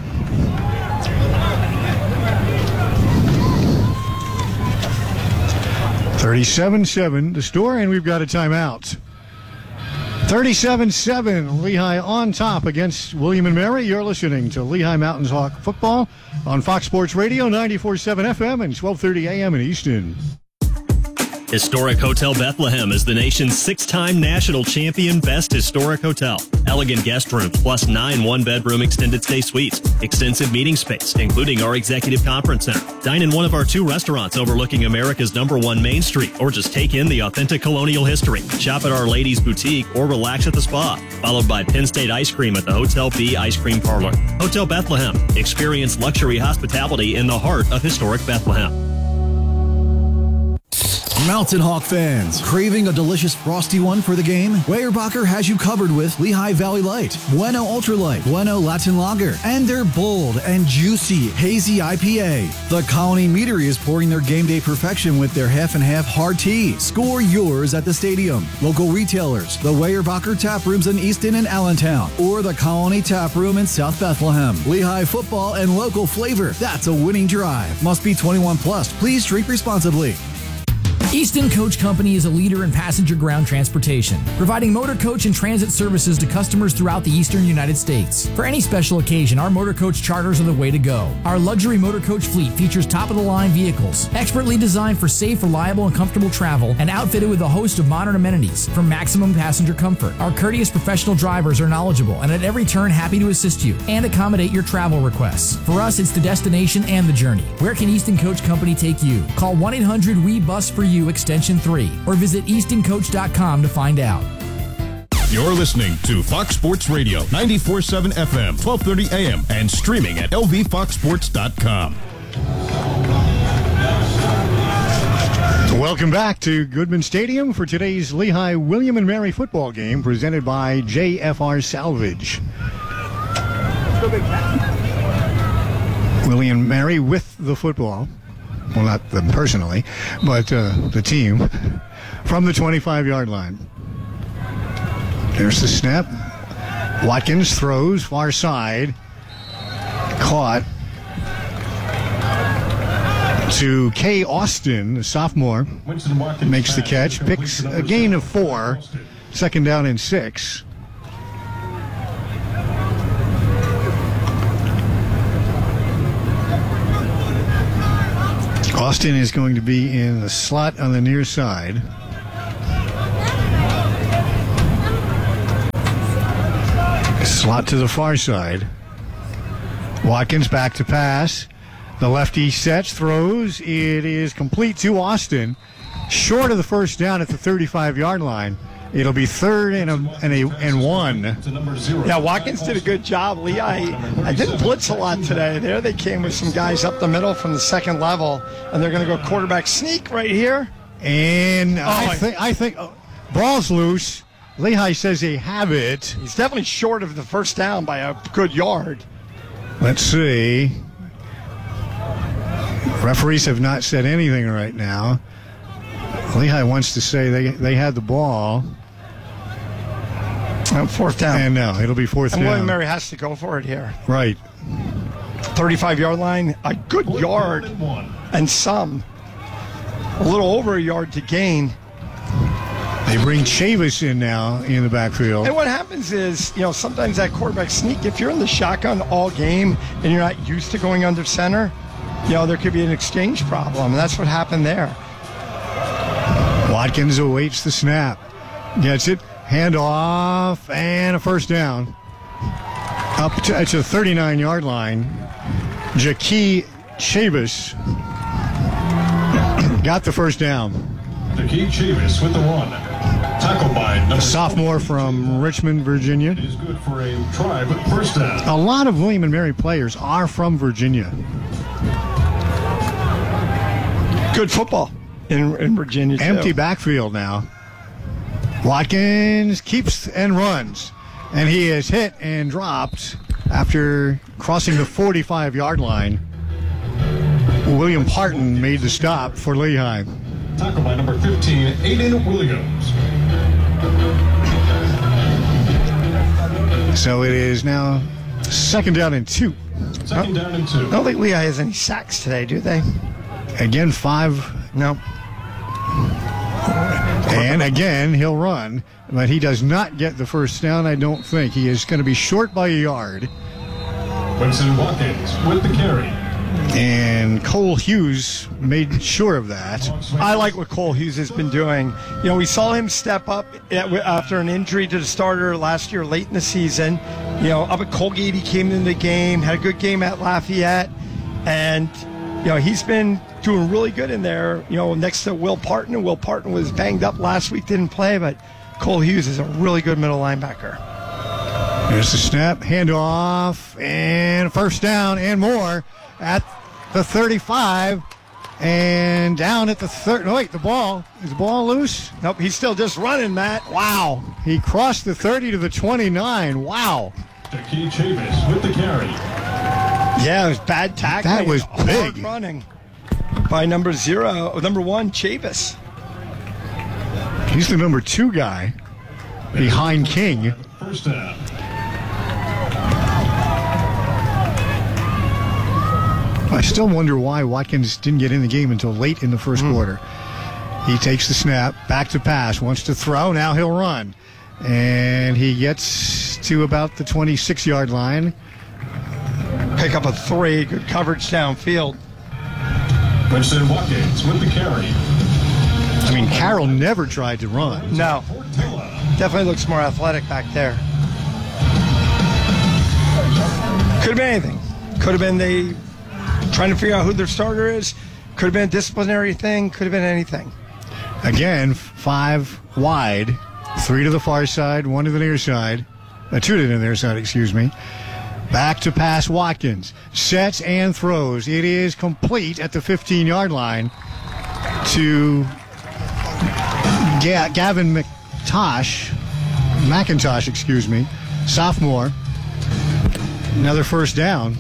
thirty-seven seven the score, and we've got a timeout. thirty-seven seven, Lehigh on top against William and Mary. You're listening to Lehigh Mountains Hawk football on Fox Sports Radio, ninety-four point seven F M and twelve thirty A M in Easton. Historic Hotel Bethlehem is the nation's six-time national champion best historic hotel. Elegant guest rooms plus nine one-bedroom extended stay suites. Extensive meeting space, including our executive conference center. Dine in one of our two restaurants overlooking America's number one Main Street, or just take in the authentic colonial history. Shop at Our Ladies Boutique or relax at the spa. Followed by Penn State Ice Cream at the Hotel B Ice Cream Parlor. Hotel Bethlehem. Experience luxury hospitality in the heart of historic Bethlehem. Mountain Hawk fans, craving a delicious frosty one for the game? Weyerbacher has you covered with Lehigh Valley Light, Bueno Ultralight, Bueno Latin Lager, and their bold and juicy hazy I P A. The Colony Meadery is pouring their game day perfection with their half and half hard tea. Score yours at the stadium. Local retailers, the Weyerbacher Tap Rooms in Easton and Allentown, or the Colony Tap Room in South Bethlehem. Lehigh football and local flavor. That's a winning drive. Must be twenty-one plus. Please drink responsibly. Easton Coach Company is a leader in passenger ground transportation, providing motor coach and transit services to customers throughout the eastern United States. For any special occasion, our motor coach charters are the way to go. Our luxury motor coach fleet features top-of-the-line vehicles, expertly designed for safe, reliable, and comfortable travel, and outfitted with a host of modern amenities for maximum passenger comfort. Our courteous professional drivers are knowledgeable and at every turn happy to assist you and accommodate your travel requests. For us, it's the destination and the journey. Where can Easton Coach Company take you? Call one eight hundred W E bus for you extension three or visit easton coach dot com to find out. You're listening to Fox Sports Radio, ninety-four point seven F M, twelve thirty A M, and streaming at L V fox sports dot com. Welcome back to Goodman Stadium for today's Lehigh William and Mary football game presented by J F R Salvage. William and Mary with the football. Well, not them personally, but uh, the team from the twenty-five-yard line. There's the snap. Watkins throws far side. Caught to Kay Austin, the sophomore. Makes the catch. Picks a gain of four. Second down and six. Austin is going to be in the slot on the near side. Slot to the far side. Watkins back to pass. The lefty sets, throws. It is complete to Austin. Short of the first down at the thirty-five-yard line. It'll be third and, a, and, a, and one. Yeah, Watkins did a good job. Lehigh, I didn't blitz a lot today. There they came with some guys up the middle from the second level, and they're going to go quarterback sneak right here. And oh, I think, I think oh, ball's loose. Lehigh says they have it. He's definitely short of the first down by a good yard. Let's see. Referees have not said anything right now. Lehigh wants to say they they had the ball. Oh, fourth down. And no, it'll be fourth and down. William Mary has to go for it here. Right. thirty-five-yard line, a good yard and some. A little over a yard to gain. They bring Chavis in now in the backfield. And what happens is, you know, sometimes that quarterback sneak, if you're in the shotgun all game and you're not used to going under center, you know, there could be an exchange problem. And that's what happened there. Watkins awaits the snap. Gets it. Handoff and a first down. Up to, to the thirty-nine-yard line. Jaqui Chavis got the first down. Jaqui Chavis with the run. Tackled by number a sophomore from Richmond, Virginia. It is good for a try, but first down. A lot of William and Mary players are from Virginia. Good football in, in Virginia, too. Empty backfield now. Watkins keeps and runs. And he is hit and dropped after crossing the forty-five-yard line. William Parton made the stop for Lehigh. Tackled by number fifteen, Aiden Williams. So it is now second down and two. Second down and two. I don't think Lehigh has any sacks today, do they? Again, five. No. And again, he'll run, but he does not get the first down, I don't think. He is going to be short by a yard. Winston Watkins with the carry. And Cole Hughes made sure of that. I like what Cole Hughes has been doing. You know, we saw him step up after an injury to the starter last year, late in the season. You know, up at Colgate, he came into the game, had a good game at Lafayette, and you know, he's been doing really good in there, you know, next to Will Parton. And Will Parton was banged up last week, didn't play, but Cole Hughes is a really good middle linebacker. There's the snap, handoff, and first down and more at the thirty-five. And down at the third. No, wait, the ball. Is the ball loose? Nope, he's still just running, Matt. Wow. He crossed the thirty to the twenty-nine. Wow. Jaqui Chavis with the carry. Yeah, it was bad tackling. That was hard big. Running by number zero, number one, Chavis. He's the number two guy behind King. First down. I still wonder why Watkins didn't get in the game until late in the first mm. quarter. He takes the snap, back to pass, wants to throw, now he'll run. And he gets to about the twenty-six-yard line. Pick up a three, good coverage downfield. Winston Watkins with the carry. I mean, Carroll never tried to run. No. Definitely looks more athletic back there. Could have been anything. Could have been they trying to figure out who their starter is. Could have been a disciplinary thing. Could have been anything. Again, five wide, three to the far side, one to the near side, uh, two to the near side, excuse me. Back to pass Watkins. Sets and throws. It is complete at the fifteen-yard line to Ga- Gavin McTosh, McIntosh, excuse me, sophomore. Another first down.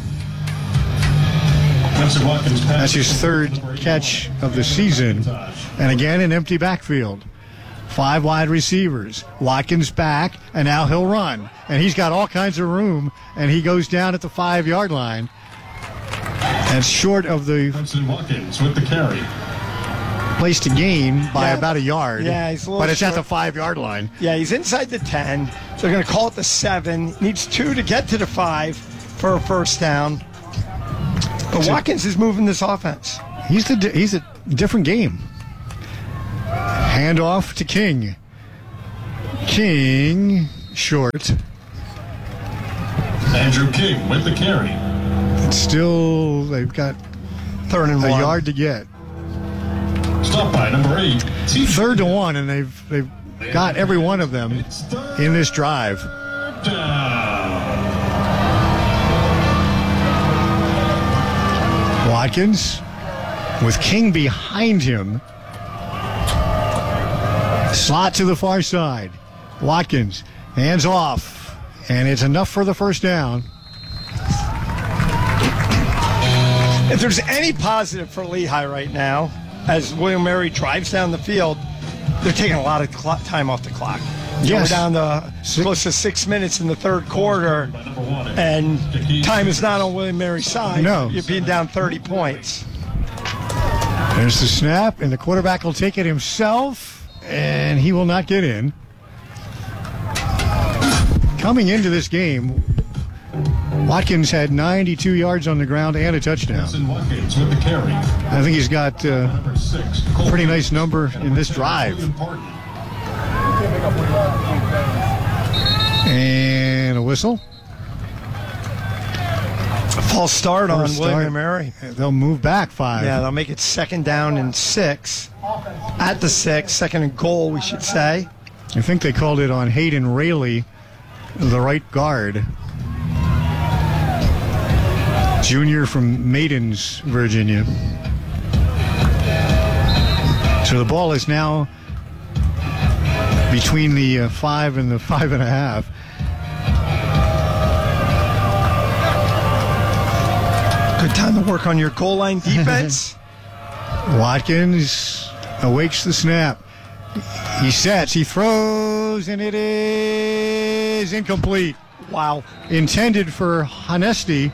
That's his third catch of the season. And again, an empty backfield. Five wide receivers. Watkins back, and now he'll run. And he's got all kinds of room, and he goes down at the five-yard line. And short of the Watkins with the carry. place to gain by Yeah. about a yard. Yeah, he's a little but it's short. at the five-yard line. Yeah, he's inside the ten. So they're going to call it the seven. Needs two to get to the five for a first down. But Watkins is moving this offense. He's the he's a different game. Handoff to King. King short. Andrew King with the carry. It's still they've got third and a one. yard to get. Stop by number eight. Third to one, and they've they've got every one of them in this drive. Watkins with King behind him. Slot to the far side. Watkins, hands off, and it's enough for the first down. If there's any positive for Lehigh right now, as William Mary drives down the field, they're taking a lot of clock, time off the clock. Yes. We're down to close to six minutes in the third quarter, and time is not on William Mary's side. No. You're being down thirty points. There's the snap, and the quarterback will take it himself, and he will not get in. Coming into this game, Watkins had ninety-two yards on the ground and a touchdown. Watkins with the carry. I think he's got uh, a pretty nice number in this drive. And a whistle. A false start on First William start. and Mary. They'll move back five. Yeah, they'll make it second down and six. At the six, second and goal, we should say. I think they called it on Hayden Rayleigh, the right guard. Junior from Maidens, Virginia. So the ball is now between the uh, five and the five and a half. Good time to work on your goal line defense. Watkins awakes the snap. He sets, he throws, and it is incomplete. Wow. Intended for Honesty.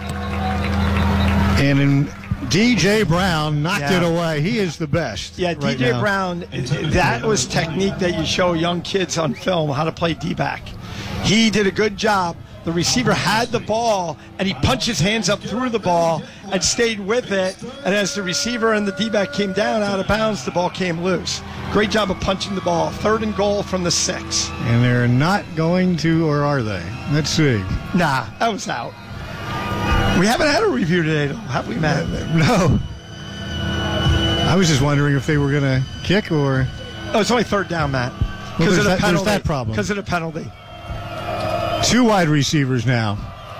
And in D J Brown knocked Yeah. it away. He is the best. Yeah, right D J now. Brown, that was technique that you show young kids on film how to play D-back. He did a good job. The receiver had the ball, and he punched his hands up through the ball and stayed with it. And as the receiver and the D-back came down out of bounds, the ball came loose. Great job of punching the ball. Third and goal from the six. And they're not going to, or are they? Let's see. Nah, that was out. We haven't had a review today, though, have we, Matt? No. I was just wondering if they were going to kick or... Oh, it's only third down, Matt. Well, Because there's of the that- there's penalty. that problem. Because of the penalty. Two wide receivers now.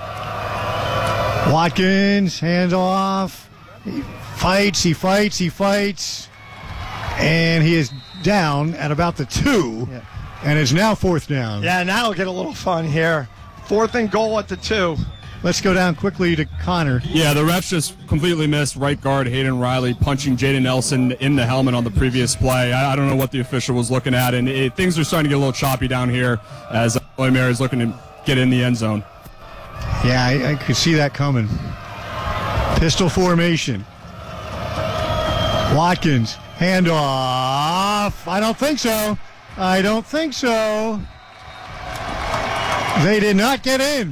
Watkins, hands off. He fights, he fights, he fights. And he is down at about the two. Yeah. And it's now fourth down. Yeah, now we'll get a little fun here. Fourth and goal at the two. Let's go down quickly to Connor. Yeah, the refs just completely missed right guard Hayden Riley punching Jaden Nelson in the helmet on the previous play. I, I don't know what the official was looking at, and it, things are starting to get a little choppy down here as uh, William Mary is looking to get in the end zone. Yeah, I, I could see that coming. Pistol formation. Watkins Handoff. I don't think so. I don't think so. They did not get in.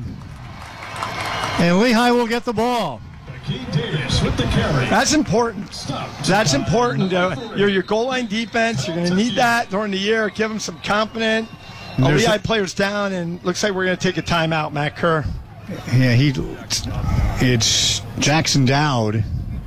And Lehigh will get the ball. Davis with the carry. That's important. That's important. Uh, you're your goal line defense. You're going to need that during the year. Give them some confidence. Oh, Lehigh a, players down, and looks like we're going to take a timeout, Matt Kerr. Yeah, he. It's Jackson Dowd,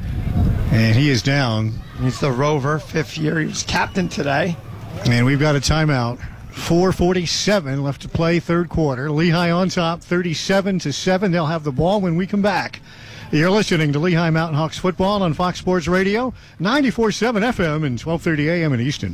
and he is down. He's the Rover, fifth year. He was captain today. And we've got a timeout. four forty-seven left to play, third quarter. Lehigh on top, thirty-seven to seven. They'll have the ball when we come back. You're listening to Lehigh Mountain Hawks football on Fox Sports Radio, ninety-four point seven F M and twelve thirty A M in Easton.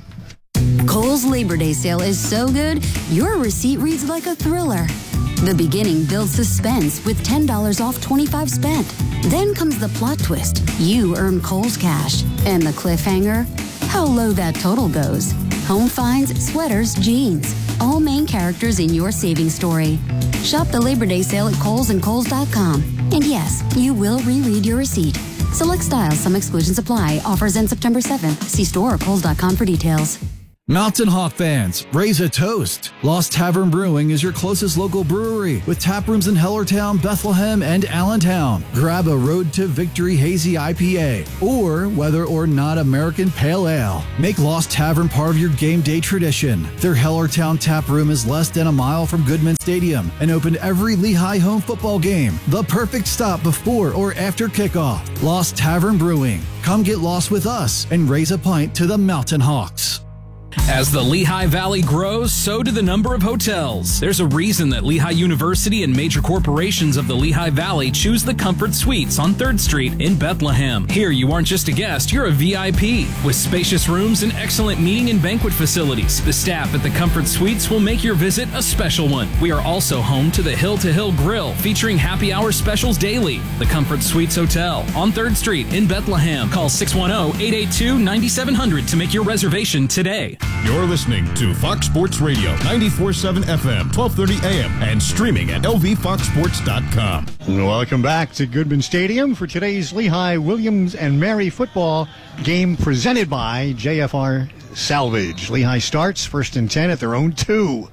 Kohl's Labor Day sale is so good, your receipt reads like a thriller. The beginning builds suspense with ten dollars off twenty-five spent. Then comes the plot twist. You earn Kohl's cash. And the cliffhanger? How low that total goes. Home finds, sweaters, jeans. All main characters in your savings story. Shop the Labor Day sale at Kohl's and Kohl's dot com. And yes, you will reread your receipt. Select styles, some exclusions apply. Offers end September seventh. See store or Kohl's dot com for details. Mountain Hawk fans, raise a toast. Lost Tavern Brewing is your closest local brewery with tap rooms in Hellertown, Bethlehem, and Allentown. Grab a Road to Victory Hazy I P A or whether or not American Pale Ale. Make Lost Tavern part of your game day tradition. Their Hellertown tap room is less than a mile from Goodman Stadium and open every Lehigh home football game. The perfect stop before or after kickoff. Lost Tavern Brewing. Come get lost with us and raise a pint to the Mountain Hawks. As the Lehigh Valley grows, so do the number of hotels. There's a reason that Lehigh University and major corporations of the Lehigh Valley choose the Comfort Suites on third Street in Bethlehem. Here, you aren't just a guest, you're a V I P. With spacious rooms and excellent meeting and banquet facilities, the staff at the Comfort Suites will make your visit a special one. We are also home to the Hill to Hill Grill, featuring happy hour specials daily. The Comfort Suites Hotel on third Street in Bethlehem. Call six one zero, eight eight two, nine seven zero zero to make your reservation today. You're listening to Fox Sports Radio, ninety-four point seven F M, twelve thirty A M, and streaming at L V fox sports dot com. Welcome back to Goodman Stadium for today's Lehigh Williams and Mary football game presented by J F R Salvage. Lehigh starts first and ten at their own two.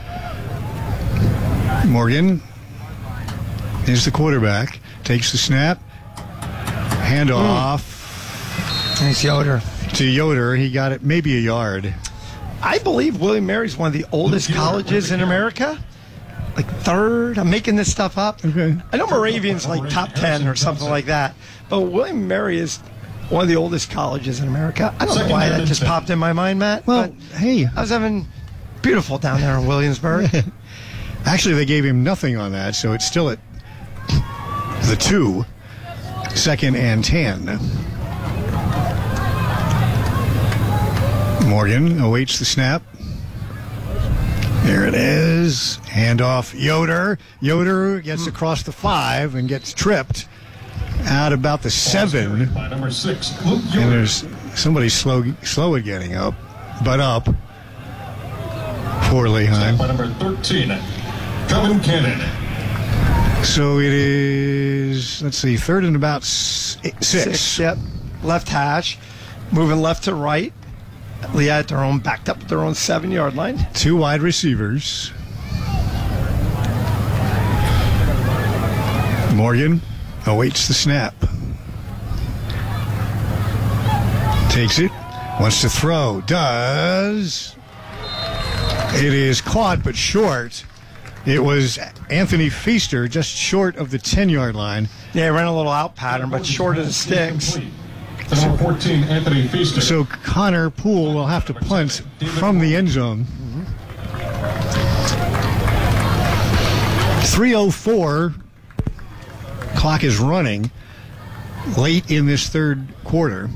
Morgan is the quarterback, takes the snap, handoff. Mm. Nice Yoder. To Yoder, he got it maybe a yard. I believe William Mary's one of the oldest colleges in America. Like third. I'm making this stuff up. Okay. I know Moravian's like top ten or something like that. But William Mary is one of the oldest colleges in America. I don't know why that just popped in my mind, Matt. Well, but hey. I was having beautiful down there in Williamsburg. Actually, they gave him nothing on that, so it's still at the two, second and ten. Morgan awaits the snap. There it is. Handoff Yoder. Yoder gets across the five and gets tripped out about the seven. By number six, and there's somebody slow, slow at getting up, but up. Poor Lehigh. By number thirteen, Kevin Cannon. So it is, let's see, third and about six. Six, yep. Left hash. Moving left to right. Lehigh at their own, backed up at their own seven-yard line. Two wide receivers. Morgan awaits the snap. Takes it. Wants to throw. Does. It is caught but short. It was Anthony Feaster just short of the ten-yard line. Yeah, he ran a little out pattern, but short of the sticks. Number fourteen, Anthony Feaster. So Connor Poole will have to punt from the end zone. three oh four. Clock is running late in this third quarter.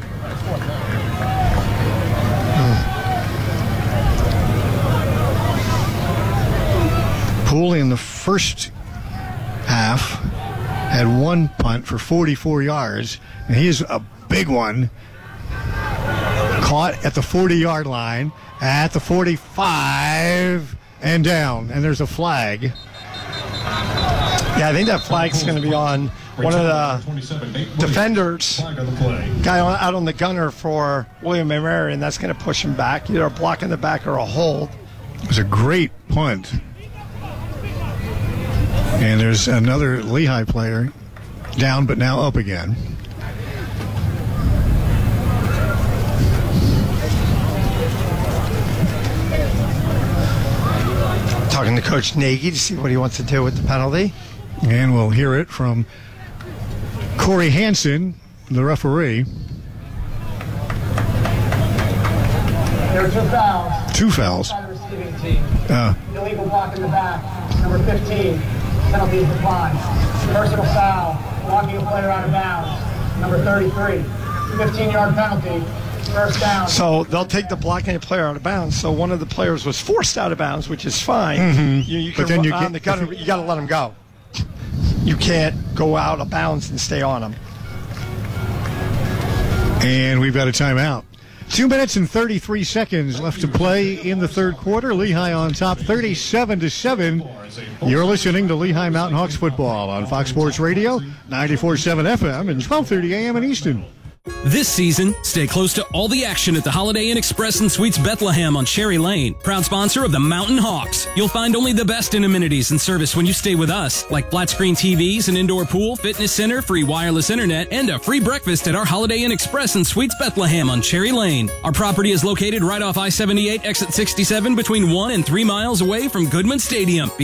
Poole in the first half had one punt for forty-four yards, and he is a big one. Caught at the forty-yard line, at the forty-five, and down. And there's a flag. Yeah, I think that flag's going to be on one of the defenders, guy on, out on the gunner for William and Mary, and that's going to push him back, either a block in the back or a hold. It was a great punt. And there's another Lehigh player down, but now up again. Talking to Coach Nagy to see what he wants to do with the penalty. And we'll hear it from Corey Hansen, the referee. There are two fouls. Two fouls. By the receiving team. Uh, Illegal block in the back. Number fifteen. Penalty is declined. Personal foul. Blocking a player out of bounds. Number thirty-three. fifteen-yard penalty. First down. So they'll take the blocking a player out of bounds. So one of the players was forced out of bounds, which is fine. Mm-hmm. You, you But can then you on get- the gunner, you got to let him go. You can't go out of bounds and stay on him. And we've got a timeout. Two minutes and thirty-three seconds left to play in the third quarter. Lehigh on top, thirty-seven to seven. You're listening to Lehigh Mountain Hawks football on Fox Sports Radio, ninety-four point seven F M and twelve thirty A M in Easton. This season, stay close to all the action at the Holiday Inn Express and Suites Bethlehem on Cherry Lane, proud sponsor of the Mountain Hawks. You'll find only the best in amenities and service when you stay with us, like flat screen T Vs, an indoor pool, fitness center, free wireless internet, and a free breakfast at our Holiday Inn Express and Suites Bethlehem on Cherry Lane. Our property is located right off I seventy-eight, exit sixty-seven, between one and three miles away from Goodman Stadium.